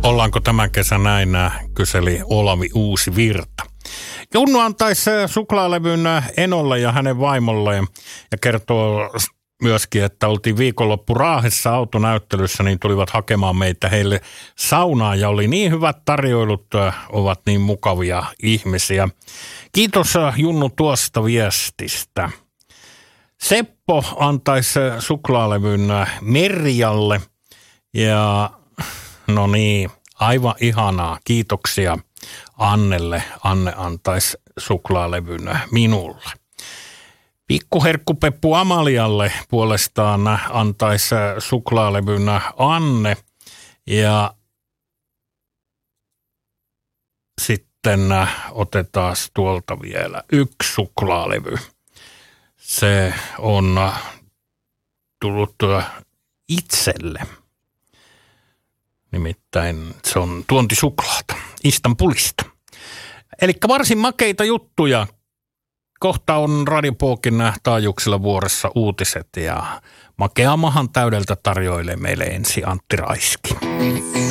Ollaanko tämän kesän näin, kyseli Olavi Uusivirta. Junnu antaisi suklaalevyn Enolle ja hänen vaimolleen ja kertoo myöskin, että oltiin viikonloppu Raahessa autonäyttelyssä, niin tulivat hakemaan meitä heille saunaan ja oli niin hyvät tarjoilut, ovat niin mukavia ihmisiä. Kiitos Junnu tuosta viestistä. Seppo antaisi suklaalevyn Merjalle ja no niin, aivan ihanaa. Kiitoksia Annelle. Anne antaisi suklaalevyn minulle. Pikkuherkkupeppu Amalialle puolestaan antaisi suklaalevyn Anne ja sitten otetaan tuolta vielä yksi suklaalevy. Se on tullut itselle. Nimittäin se on tuontisuklaata Istanbulista. Eli varsin makeita juttuja. Kohta on Radio Pookin taajuuksilla vuorossa uutiset ja makeamahan täydeltä tarjoilee meille ensi Antti Raiski.